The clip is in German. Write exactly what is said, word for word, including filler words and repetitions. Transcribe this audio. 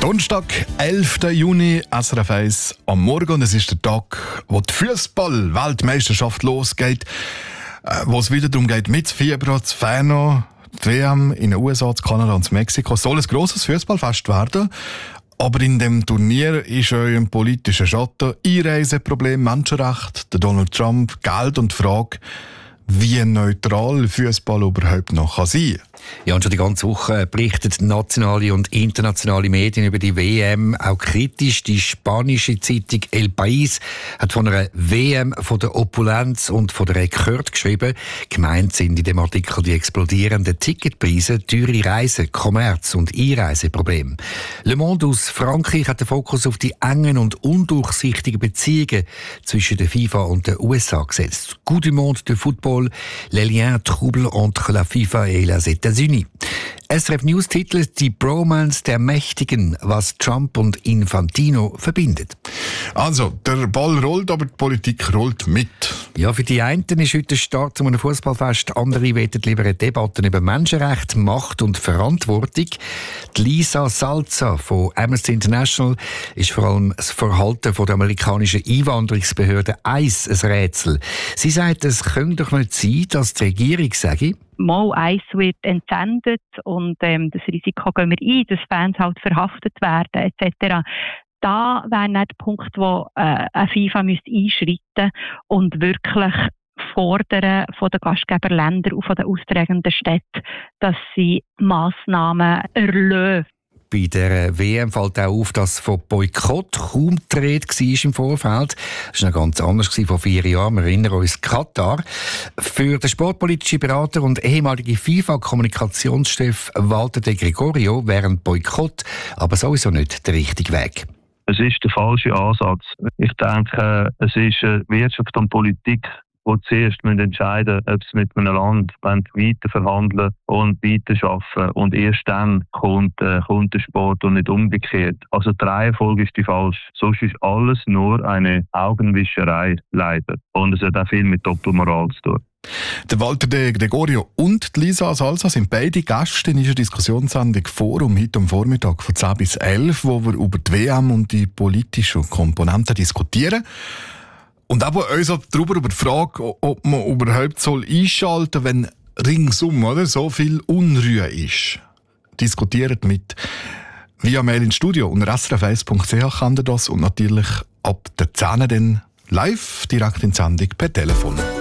Donnerstag, elften Juni, S R F eins am Morgen. Und es ist der Tag, wo die Fußball-Weltmeisterschaft losgeht, wo es wieder darum geht, mitzufiebern, zu feiern. Die W M in den U S A, Kanada und Mexiko soll ein grosses Fußballfest werden. Aber in dem Turnier ist euer politischer Schatten, Einreiseproblem, Menschenrechte, der Donald Trump, Geld und die Frage, wie neutral Fußball überhaupt noch kann sein kann. Ja, und schon die ganze Woche berichten nationale und internationale Medien über die W M, auch kritisch. Die spanische Zeitung El País hat von einer W M von der Opulenz und von der Rekord geschrieben. Gemeint sind in dem Artikel die explodierenden Ticketpreise, teure Reisen, Kommerz- und Einreiseprobleme. Le Monde aus Frankreich hat den Fokus auf die engen und undurchsichtigen Beziehungen zwischen der FIFA und den U S A gesetzt. Coup du monde de football, les liens troubles entre la FIFA et les États-Unis. S R F News titelt «Die Bromance der Mächtigen», was Trump und Infantino verbindet. Also, der Ball rollt, aber die Politik rollt mit. Ja, für die einen ist heute der Start zu einem Fußballfest. Andere wollen lieber eine Debatte über Menschenrechte, Macht und Verantwortung. Die Lisa Salza von Amnesty International ist vor allem das Verhalten von der amerikanischen Einwanderungsbehörde I C E ein Rätsel. Sie sagt, es könnte doch nicht sein, dass die Regierung sage, mal eins wird entsendet und ähm, das Risiko gehen wir ein, dass Fans halt verhaftet werden et cetera. Da wäre nicht der Punkt, wo äh, eine FIFA müsste einschreiten und wirklich fordern von den Gastgeberländern und von den austragenden Städten, dass sie Massnahmen erlösen. Bei der W M fällt auch auf, dass von Boykott kaum die Rede war im Vorfeld. Das war noch ganz anders vor vier Jahren. Wir erinnern uns Katar. Für den sportpolitischen Berater und ehemaligen FIFA-Kommunikationschef Walter De Gregorio wäre Boykott aber sowieso nicht der richtige Weg. Es ist der falsche Ansatz. Ich denke, es ist Wirtschaft und Politik, die zuerst entscheiden müssen, ob sie mit einem Land weiter verhandeln und weiter arbeiten. Und erst dann kommt, äh, kommt der Sport und nicht umgekehrt. Also die Reihenfolge ist die falsch. Sonst ist alles nur eine Augenwischerei, leider. Und es hat auch viel mit Doppelmoral zu tun. Der Walter De Gregorio und die Lisa Salza sind beide Gäste in unserer Diskussionssendung Forum heute am Vormittag von zehn bis elf, wo wir über die W M und die politischen Komponenten diskutieren. Und auch uns darüber über die Frage, ob man überhaupt soll einschalten soll, wenn ringsum oder, so viel Unruhe ist. Diskutiert mit via Mail ins Studio unter s r f eins punkt c h kann ihr das und natürlich ab der zehn dann live direkt in die Sendung per Telefon.